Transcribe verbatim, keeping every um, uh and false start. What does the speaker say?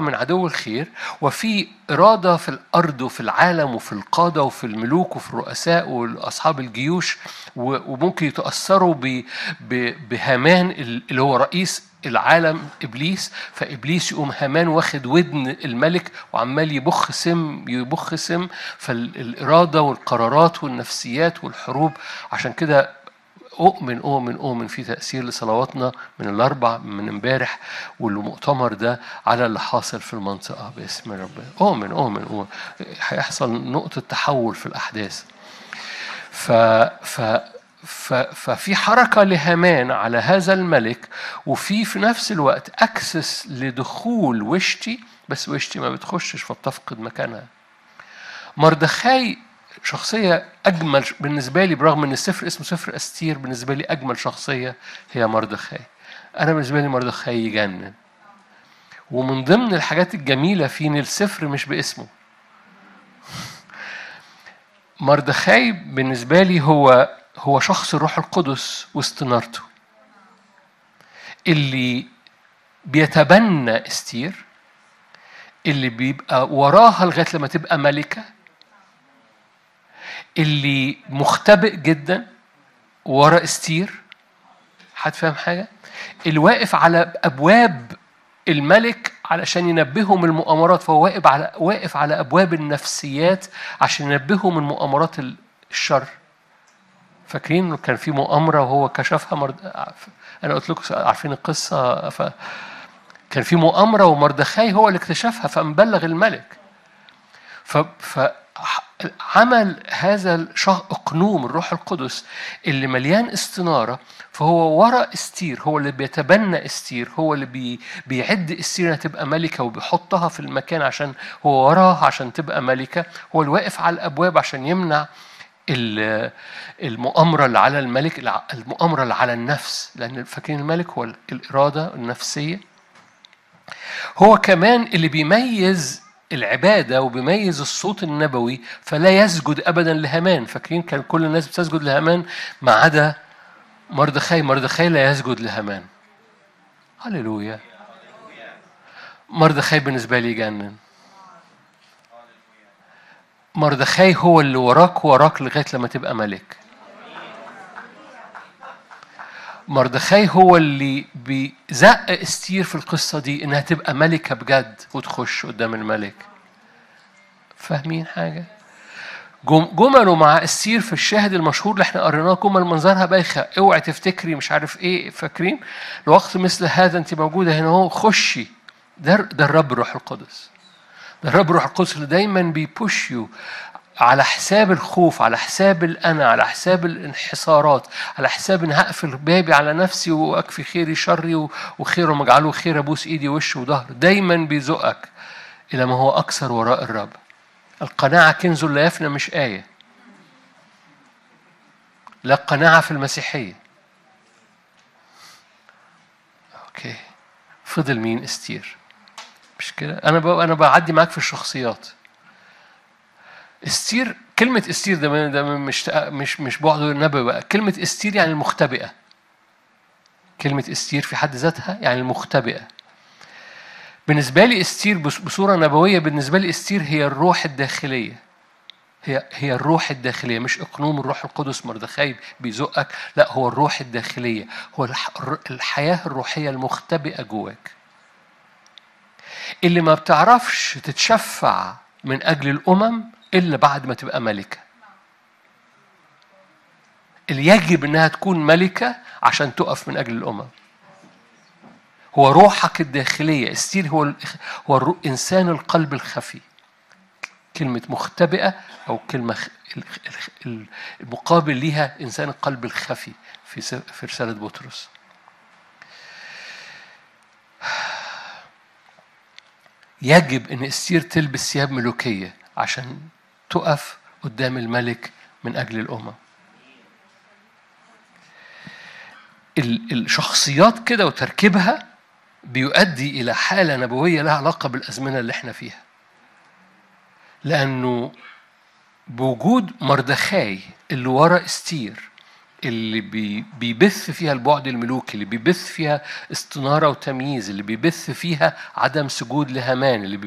من عدو الخير، وفي إرادة في الأرض وفي العالم وفي القادة وفي الملوك وفي الرؤساء وأصحاب الجيوش، وممكن يتأثروا بهامان اللي هو رئيس العالم إبليس. فإبليس يقوم هامان واخد ودن الملك وعمال يبخ سم يبخ سم. فالإرادة والقرارات والنفسيات والحروب. عشان كده أؤمن أؤمن أؤمن في تأثير لصلواتنا من الأربع من امبارح والمؤتمر ده على اللي حاصل في المنطقة باسم ربنا. أؤمن أؤمن أؤمن هيحصل نقطة تحول في الأحداث. ف ف ف ففي حركة لهامان على هذا الملك، وفي في نفس الوقت أكسس لدخول وشتي، بس وشتي ما بتخشش فبتفقد مكانها. مردخاي شخصية أجمل بالنسبة لي، برغم أن السفر اسمه سفر أستير، بالنسبة لي أجمل شخصية هي مردخاي. أنا بالنسبة لي مردخاي يجنن، ومن ضمن الحاجات الجميلة في إن السفر مش باسمه. مردخاي بالنسبة لي هو هو شخص الروح القدس واستنارته، اللي بيتبنى استير، اللي بيبقى وراها لغاية لما تبقى ملكة، اللي مختبئ جدا ورا استير. حد فاهم حاجة؟ اللي واقف على أبواب الملك علشان ينبههم المؤامرات، فهو واقف على واقف على أبواب النفسيات عشان ينبههم من مؤامرات الشر. فاكرين إنه كان في مؤامرة وهو كشفها مرد... أنا قلت لكم عارفين القصة. ف... كان في مؤامرة ومردخاي هو اللي اكتشفها فمبلغ الملك. ف... ف... عمل هذا الأقنوم الروح القدس اللي مليان استنارة، فهو وراء استير، هو اللي بيتبنى استير، هو اللي بي بيعد استير انها تبقى ملكة وبيحطها في المكان عشان هو وراها عشان تبقى ملكة. هو اللي واقف على الأبواب عشان يمنع المؤامرة اللي على الملك، المؤامرة اللي على النفس، لأن فاكرين الملك هو الإرادة النفسية. هو كمان اللي بيميز العبادة وبيميز الصوت النبوي، فلا يسجد أبدا لهامان. فاكرين كان كل الناس بتسجد لهامان ما عدا مردخاي. مردخاي لا يسجد لهامان. هللويا. مردخاي بالنسبة لي جنن. مردخاي هو اللي وراك وراك لغاية لما تبقى ملك. مردخاي هو اللي بيزق استير في القصة دي إنها تبقى ملكة بجد وتخش قدام الملك. فاهمين حاجة؟ جمله مع استير في الشاهد المشهور اللي احنا قريناه، جمل منظرها بايخة. اوعي تفتكري مش عارف ايه. فاكرين لوقت مثل هذا انت موجودة هنا، هو خشي. ده ده الرب روح القدس. ده الرب روح القدس اللي دايما بيبوش يو على حساب الخوف، على حساب الأنا، على حساب الانحسارات، على حساب إن هقفل بابي على نفسي وأكفي خيري شري وخيره مجعله خير أبوس إيدي وش وظهر. دايما بيزقك إلى ما هو أكثر وراء الرب. القناعة كنز لا يفنى مش آية. لا قناعة في المسيحية. أوكي. فضل مين؟ استير. مش كده؟ أنا بقى أنا بعدي معاك في الشخصيات. استير، كلمة استير ده ده مش مش مش بعد النبي بقى. كلمة استير يعني المختبئة. كلمة استير في حد ذاتها يعني المختبئة. بالنسبة لي استير بصورة نبوية، بالنسبة لي استير هي الروح الداخلية. هي هي الروح الداخلية، مش اقنوم الروح القدس مردخاي بيزقك، لا هو الروح الداخلية، هو الحياة الروحية المختبئة جواك، اللي ما بتعرفش تتشفع من أجل الأمم إلا بعد ما تبقى ملكة. اللي يجب أنها تكون ملكة عشان تقف من أجل الأمم. هو روحك الداخلية. استير هو هو إنسان القلب الخفي. كلمة مختبئة أو كلمة المقابل ليها إنسان القلب الخفي في في رسالة بطرس. يجب أن استير تلبس ثياب ملوكية عشان تقف قدام الملك من أجل الأمم. الشخصيات كده وتركيبها بيؤدي إلى حالة نبوية لها علاقة بالأزمنة اللي احنا فيها. لأنه بوجود مردخاي اللي ورا استير اللي بي بيبث فيها البعد الملوكي، اللي بيبث فيها استنارة وتمييز، اللي بيبث فيها عدم سجود لهامان، اللي